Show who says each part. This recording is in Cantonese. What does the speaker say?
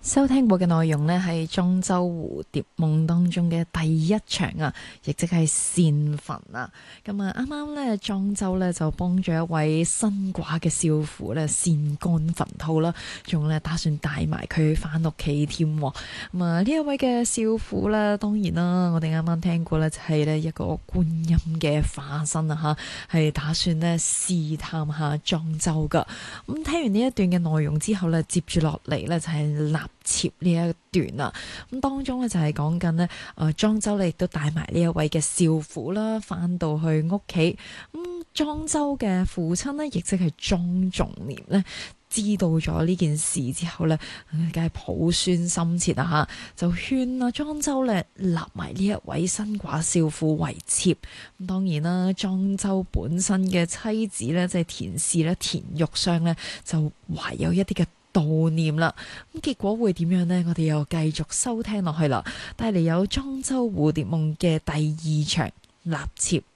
Speaker 1: 收聽過嘅內容呢，係莊周蝴蝶夢當中嘅第一場啊，亦即係善墳啊。咁啊，啱啱呢，莊周呢就幫咗一位新寡嘅少婦呢善乾墳土啦，仲呢打算帶埋佢翻屋企添。咁啊，呢一位嘅少婦呢，當然啦，我哋啱啱聽過呢，就係呢一個觀音嘅化身啊，吓係打算呢試探下莊周噶。咁聽完呢一段嘅內容之後呢，接住落嚟呢，就係立妾呢一段啦，咁當中咧就係講緊呢，莊周咧亦都帶埋呢一位嘅少婦啦，翻到去屋企。咁莊周嘅父親呢，亦即係莊重年呢，知道咗呢件事之後呢，梗係抱孫心切啊吓，就勸啊莊周呢立埋呢一位新寡少婦為妾。咁當然啦，莊周本身嘅妻子呢，即係田氏咧，田玉霜呢，就懷有一啲嘅悼念啦，咁結果會點樣呢？我哋又繼續收聽落去啦，帶嚟有莊周蝴蝶夢嘅第二場立妾。